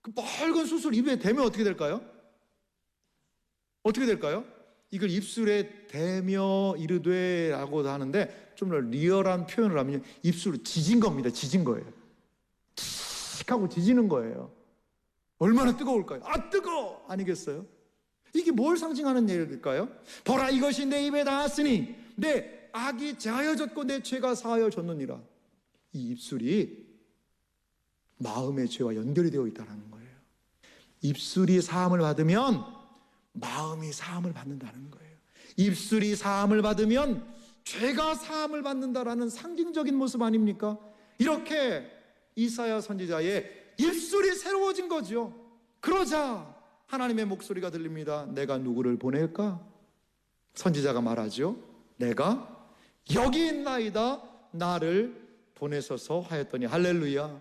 그 맑은 숯을 입에 대면 어떻게 될까요? 어떻게 될까요? 이걸 입술에 대며 이르되 라고도 하는데 좀 더 리얼한 표현을 하면 입술을 지진 겁니다. 지진 거예요. 칙 하고 지지는 거예요. 얼마나 뜨거울까요? 아, 뜨거워! 아니겠어요? 이게 뭘 상징하는 얘기일까요? 보라, 이것이 내 입에 닿았으니 내 악이 제하여졌고 내 죄가 사하여졌느니라. 이 입술이 마음의 죄와 연결이 되어 있다는 거예요. 입술이 사함을 받으면 마음이 사함을 받는다는 거예요. 입술이 사함을 받으면 죄가 사함을 받는다라는 상징적인 모습 아닙니까? 이렇게 이사야 선지자의 입술이 새로워진 거죠. 그러자 하나님의 목소리가 들립니다. 내가 누구를 보낼까? 선지자가 말하죠. 내가 여기 있나이다. 나를 보내소서 하였더니 할렐루야.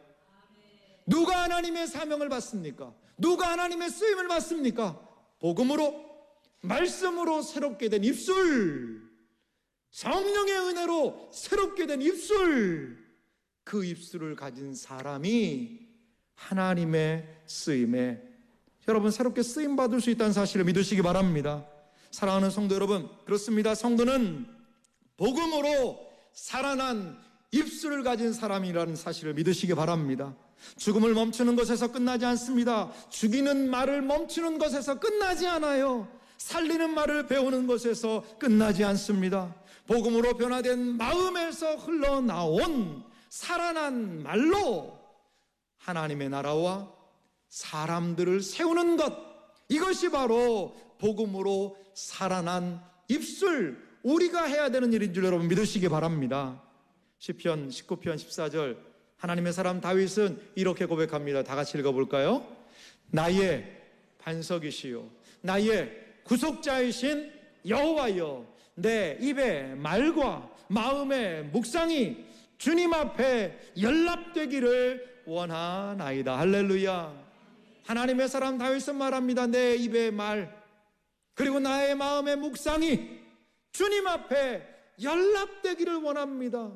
누가 하나님의 사명을 받습니까? 누가 하나님의 쓰임을 받습니까? 복음으로, 말씀으로 새롭게 된 입술, 성령의 은혜로 새롭게 된 입술, 그 입술을 가진 사람이 하나님의 쓰임에 여러분 새롭게 쓰임받을 수 있다는 사실을 믿으시기 바랍니다. 사랑하는 성도 여러분, 그렇습니다. 성도는 복음으로 살아난 입술을 가진 사람이라는 사실을 믿으시기 바랍니다. 죽음을 멈추는 것에서 끝나지 않습니다. 죽이는 말을 멈추는 것에서 끝나지 않아요. 살리는 말을 배우는 것에서 끝나지 않습니다. 복음으로 변화된 마음에서 흘러나온 살아난 말로 하나님의 나라와 사람들을 세우는 것, 이것이 바로 복음으로 살아난 입술, 우리가 해야 되는 일인 줄 여러분 믿으시기 바랍니다. 시편 19편 14절 하나님의 사람 다윗은 이렇게 고백합니다. 다 같이 읽어볼까요? 나의 반석이시요 나의 구속자이신 여호와여, 내 입의 말과 마음의 묵상이 주님 앞에 연락되기를 원하나이다. 할렐루야. 하나님의 사람 다윗은 말합니다. 내 입의 말 그리고 나의 마음의 묵상이 주님 앞에 연락되기를 원합니다.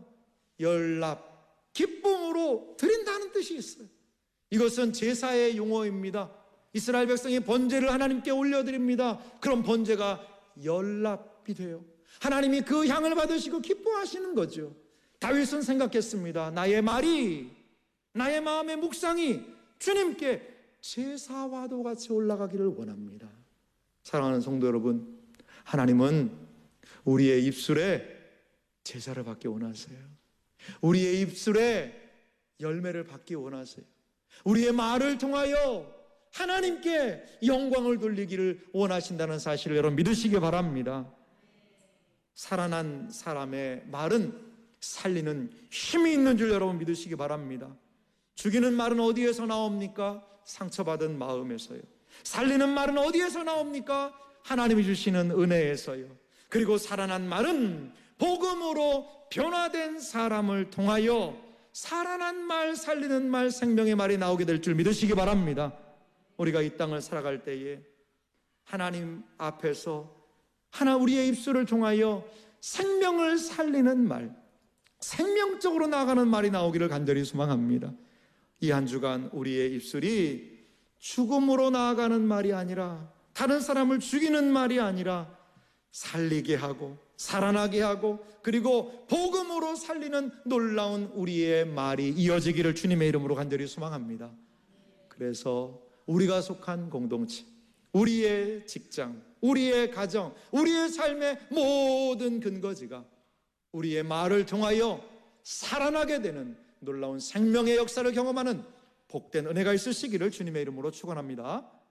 연락, 기쁨으로 드린다는 뜻이 있어요. 이것은 제사의 용어입니다. 이스라엘 백성이 번제를 하나님께 올려드립니다. 그럼 번제가 연락이 돼요. 하나님이 그 향을 받으시고 기뻐하시는 거죠. 다윗은 생각했습니다. 나의 말이, 나의 마음의 묵상이 주님께 제사와도 같이 올라가기를 원합니다. 사랑하는 성도 여러분, 하나님은 우리의 입술에 제사를 받기 원하세요. 우리의 입술에 열매를 받기 원하세요. 우리의 말을 통하여 하나님께 영광을 돌리기를 원하신다는 사실을 여러분 믿으시기 바랍니다. 살아난 사람의 말은 살리는 힘이 있는 줄 여러분 믿으시기 바랍니다. 죽이는 말은 어디에서 나옵니까? 상처받은 마음에서요. 살리는 말은 어디에서 나옵니까? 하나님이 주시는 은혜에서요. 그리고 살아난 말은 복음으로 변화된 사람을 통하여 살아난 말, 살리는 말, 생명의 말이 나오게 될 줄 믿으시기 바랍니다. 우리가 이 땅을 살아갈 때에 하나님 앞에서 우리의 입술을 통하여 생명을 살리는 말, 생명적으로 나아가는 말이 나오기를 간절히 소망합니다. 이 한 주간 우리의 입술이 죽음으로 나아가는 말이 아니라, 다른 사람을 죽이는 말이 아니라 살리게 하고 살아나게 하고 그리고 복음으로 살리는 놀라운 우리의 말이 이어지기를 주님의 이름으로 간절히 소망합니다. 그래서 우리가 속한 공동체, 우리의 직장, 우리의 가정, 우리의 삶의 모든 근거지가 우리의 말을 통하여 살아나게 되는 놀라운 생명의 역사를 경험하는 복된 은혜가 있으시기를 주님의 이름으로 축원합니다.